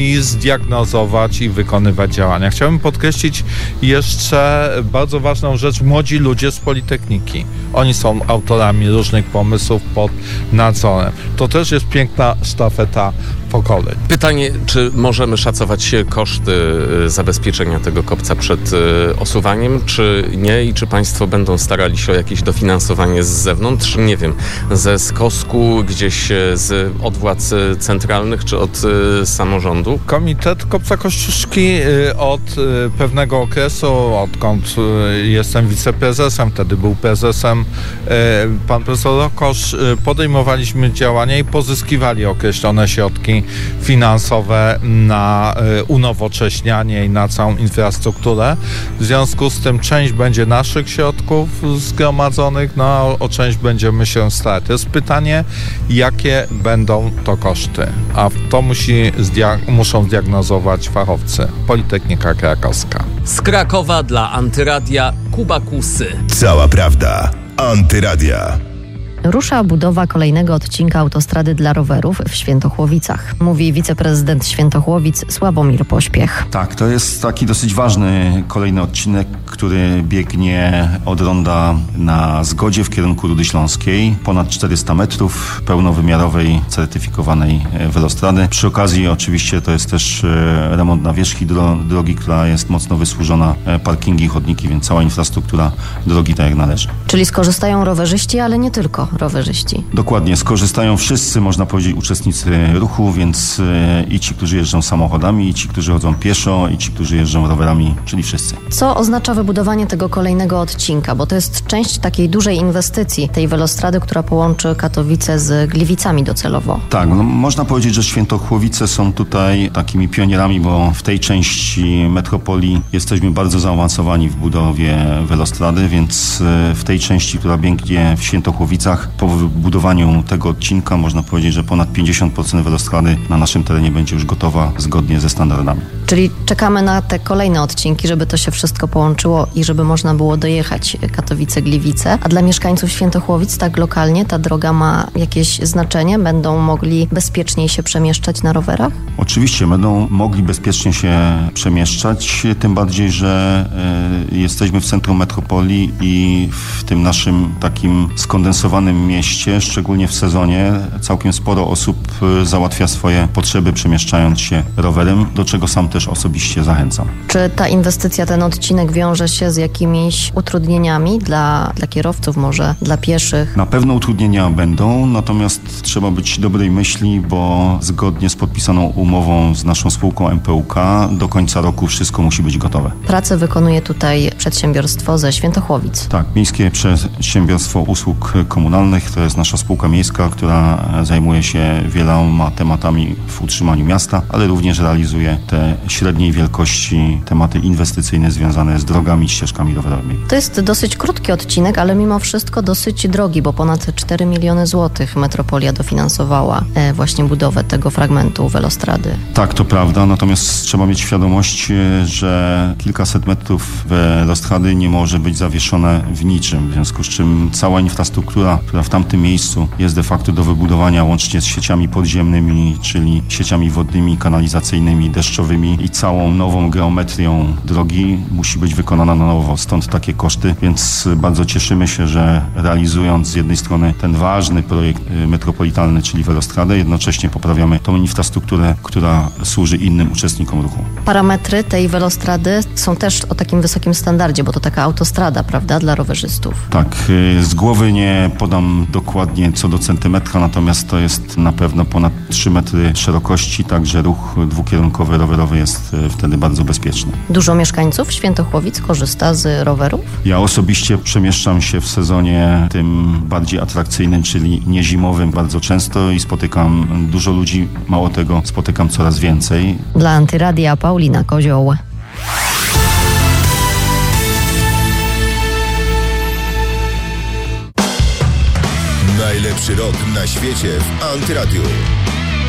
i zdiagnozować i wykonywać działania. Chciałbym podkreślić jeszcze bardzo ważną rzecz, młodzi ludzie z Politechniki. Oni są autorami różnych pomysłów pod nadzorem. To też jest piękna sztafeta pokoleń. Pytanie, czy możemy szacować koszty zabezpieczenia tego kopca przed osuwaniem, czy nie? I czy państwo będą starali się o jakieś dofinansowanie z zewnątrz? Nie wiem, ze SKOSK-u, gdzieś od władz centralnych, czy od samorządu? Komitet Kopca Kościuszki od pewnego okresu, odkąd jestem wiceprezesem, wtedy był prezesem pan profesor Rokosz, podejmowaliśmy działania i pozyskiwali określone środki finansowe na unowocześnianie i na całą infrastrukturę. W związku z tym część będzie naszych środków zgromadzonych, no a o część będziemy się starać. To jest pytanie, jakie będą to koszty, a to muszą zdiagnozować fachowcy. Politechnika Krakowska. Z Krakowa dla Antyradia Kuba Kusy. Cała prawda. Antyradia. Rusza budowa kolejnego odcinka autostrady dla rowerów w Świętochłowicach, mówi wiceprezydent Świętochłowic Sławomir Pośpiech. Tak, to jest taki dosyć ważny kolejny odcinek, który biegnie od ronda na Zgodzie w kierunku Rudy Śląskiej. Ponad 400 metrów pełnowymiarowej, certyfikowanej welostrady. Przy okazji oczywiście to jest też remont nawierzchni drogi, która jest mocno wysłużona, parkingi, chodniki, więc cała infrastruktura drogi tak jak należy. Czyli skorzystają rowerzyści, ale nie tylko rowerzyści. Dokładnie, skorzystają wszyscy, można powiedzieć, uczestnicy ruchu, więc i ci, którzy jeżdżą samochodami, i ci, którzy chodzą pieszo, i ci, którzy jeżdżą rowerami, czyli wszyscy. Co oznacza wybudowanie tego kolejnego odcinka? Bo to jest część takiej dużej inwestycji, tej welostrady, która połączy Katowice z Gliwicami docelowo. Tak, no, można powiedzieć, że Świętochłowice są tutaj takimi pionierami, bo w tej części metropolii jesteśmy bardzo zaawansowani w budowie welostrady, więc w tej części, która biegnie w Świętochłowicach, po wybudowaniu tego odcinka można powiedzieć, że ponad 50% welostrady na naszym terenie będzie już gotowa zgodnie ze standardami. Czyli czekamy na te kolejne odcinki, żeby to się wszystko połączyło i żeby można było dojechać Katowice-Gliwice. A dla mieszkańców Świętochłowic tak lokalnie ta droga ma jakieś znaczenie? Będą mogli bezpieczniej się przemieszczać na rowerach? Oczywiście będą mogli bezpiecznie się przemieszczać, tym bardziej, że jesteśmy w centrum metropolii i w tym naszym takim skondensowanym mieście, szczególnie w sezonie, całkiem sporo osób załatwia swoje potrzeby przemieszczając się rowerem, do czego sam też osobiście zachęcam. Czy ta inwestycja, ten odcinek wiąże się z jakimiś utrudnieniami dla kierowców, może dla pieszych? Na pewno utrudnienia będą, natomiast trzeba być dobrej myśli, bo zgodnie z podpisaną umową z naszą spółką MPUK do końca roku wszystko musi być gotowe. Pracę wykonuje tutaj przedsiębiorstwo ze Świętochłowic. Tak, Miejskie Przedsiębiorstwo Usług Komunalnych to jest nasza spółka miejska, która zajmuje się wieloma tematami w utrzymaniu miasta, ale również realizuje te średniej wielkości tematy inwestycyjne związane z drogami, ścieżkami rowerowymi. To jest dosyć krótki odcinek, ale mimo wszystko dosyć drogi, bo ponad 4 miliony złotych metropolia dofinansowała właśnie budowę tego fragmentu welostrady. Tak, to prawda, natomiast trzeba mieć świadomość, że kilkaset metrów welostrady nie może być zawieszone w niczym, w związku z czym cała infrastruktura, która w tamtym miejscu jest de facto do wybudowania łącznie z sieciami podziemnymi, czyli sieciami wodnymi, kanalizacyjnymi, deszczowymi i całą nową geometrią drogi musi być wykonana na nowo, stąd takie koszty, więc bardzo cieszymy się, że realizując z jednej strony ten ważny projekt metropolitalny, czyli welostradę, jednocześnie poprawiamy tą infrastrukturę, która służy innym uczestnikom ruchu. Parametry tej welostrady są też o takim wysokim standardzie, bo to taka autostrada, prawda, dla rowerzystów. Tak, z głowy nie podam dokładnie co do centymetra, natomiast to jest na pewno ponad 3 metry szerokości, także ruch dwukierunkowy rowerowy jest wtedy bardzo bezpieczny. Dużo mieszkańców Świętochłowic korzysta z rowerów? Ja osobiście przemieszczam się w sezonie tym bardziej atrakcyjnym, czyli niezimowym bardzo często i spotykam dużo ludzi, mało tego, spotykam coraz więcej. Dla Antyradia Paulina Kozioł. Najlepszy rok na świecie w Antyradiu.